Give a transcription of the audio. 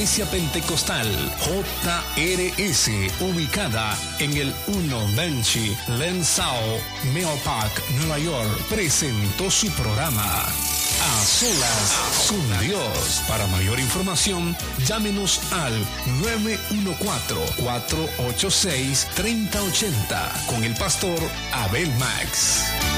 Iglesia Pentecostal JRS, ubicada en el 120 Lensao, Meopac, Nueva York, presentó su programa A Solas con Dios. Para mayor información, llámenos al 914-486-3080 con el pastor Abel Max.